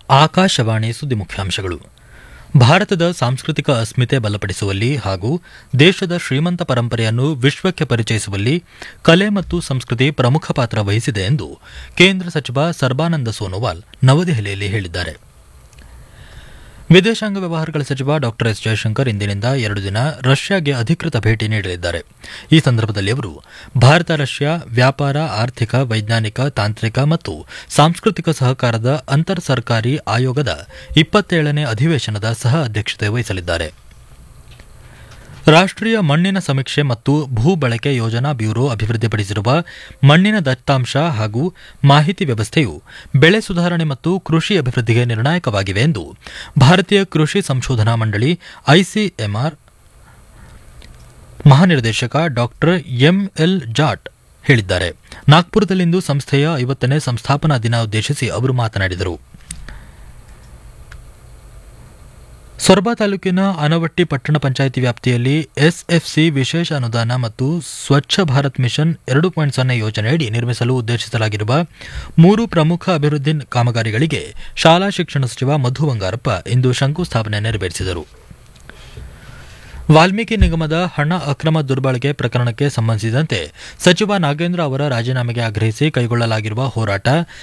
ಆಕಾಶವಾಣಿ ಸುದ್ದಿ ಮುಖ್ಯಾಂಶಗಳು. ಭಾರತದ ಸಾಂಸ್ಕೃತಿಕ ಅಸ್ಮಿತೆ ಬಲಪಡಿಸುವಲ್ಲಿ ಹಾಗೂ ದೇಶದ ಶ್ರೀಮಂತ ಪರಂಪರೆಯನ್ನು ವಿಶ್ವಕ್ಕೆ ಪರಿಚಯಿಸುವಲ್ಲಿ ಕಲೆ ಮತ್ತು ಸಂಸ್ಕೃತಿ ಪ್ರಮುಖ ಪಾತ್ರ ವಹಿಸಿದೆ ಎಂದು ಕೇಂದ್ರ ಸಚಿವ ಸರ್ಬಾನಂದ ಸೋನೋವಾಲ್ ನವದೆಹಲಿಯಲ್ಲಿ ಹೇಳಿದ್ದಾರೆ. ವಿದೇಶಾಂಗ ವ್ಯವಹಾರಗಳ ಸಚಿವ ಡಾ ಎಸ್ ಜಯಶಂಕರ್ ಇಂದಿನಿಂದ 2 ದಿನ ರಷ್ಯಾಗೆ ಅಧಿಕೃತ ಭೇಟಿ ನೀಡಲಿದ್ದಾರೆ. ಈ ಸಂದರ್ಭದಲ್ಲಿ ಅವರು ಭಾರತ ರಷ್ಯಾ ವ್ಯಾಪಾರ, ಆರ್ಥಿಕ, ವೈಜ್ಞಾನಿಕ, ತಾಂತ್ರಿಕ ಮತ್ತು ಸಾಂಸ್ಕೃತಿಕ ಸಹಕಾರದ ಅಂತರ್ ಸರ್ಕಾರಿ ಆಯೋಗದ 27ನೇ ಅಧಿವೇಶನದ ಸಹ ಅಧ್ಯಕ್ಷತೆ ವಹಿಸಲಿದ್ದಾರೆ. ರಾಷ್ಟೀಯ ಮಣ್ಣಿನ ಸಮೀಕ್ಷೆ ಮತ್ತು ಭೂ ಬಳಕೆ ಯೋಜನಾ ಬ್ಯೂರೋ ಅಭಿವೃದ್ಧಿಪಡಿಸಿರುವ ಮಣ್ಣಿನ ದತ್ತಾಂಶ ಹಾಗೂ ಮಾಹಿತಿ ವ್ಯವಸ್ಥೆಯು ಬೆಳೆ ಸುಧಾರಣೆ ಮತ್ತು ಕೃಷಿ ಅಭಿವೃದ್ಧಿಗೆ ನಿರ್ಣಾಯಕವಾಗಿವೆ ಎಂದು ಭಾರತೀಯ ಕೃಷಿ ಸಂಶೋಧನಾ ಮಂಡಳಿ ಐಸಿಎಂಆರ್ ಮಹಾನಿರ್ದೇಶಕ ಡಾ ಎಂಎಲ್ ಜಾಟ್ ಹೇಳಿದ್ದಾರೆ. ನಾಗ್ಪುರದಲ್ಲಿಂದು ಸಂಸ್ಥೆಯ 50ನೇ ಸಂಸ್ಥಾಪನಾ ದಿನ ಉದ್ದೇಶಿಸಿ ಅವರು ಮಾತನಾಡಿದರು. ಸೊರಬ ತಾಲೂಕಿನ ಆನವಟ್ಟಿ ಪಟ್ಟಣ ಪಂಚಾಯಿತಿ ವ್ಯಾಪ್ತಿಯಲ್ಲಿ ಎಸ್ಎಫ್ಸಿ ವಿಶೇಷ ಅನುದಾನ ಮತ್ತು ಸ್ವಚ್ಛ ಭಾರತ್ ಮಿಷನ್ 2.0 ಯೋಜನೆಯಡಿ ನಿರ್ಮಿಸಲು ಉದ್ದೇಶಿಸಲಾಗಿರುವ 3 ಪ್ರಮುಖ ಅಭಿವೃದ್ಧಿ ಕಾಮಗಾರಿಗಳಿಗೆ ಶಾಲಾ ಶಿಕ್ಷಣ ಸಚಿವ ಮಧು ಬಂಗಾರಪ್ಪ ಇಂದು ಶಂಕುಸ್ಥಾಪನೆ ನೆರವೇರಿಸಿದರು. ವಾಲ್ಮೀಕಿ ನಿಗಮದ ಹಣ ಅಕ್ರಮ ದುರ್ಬಳಕೆ ಪ್ರಕರಣಕ್ಕೆ ಸಂಬಂಧಿಸಿದಂತೆ ಸಚಿವ ನಾಗೇಂದ್ರ ಅವರ ರಾಜೀನಾಮೆಗೆ ಆಗ್ರಹಿಸಿ ಕೈಗೊಳ್ಳಲಾಗಿರುವ ಹೋರಾಟ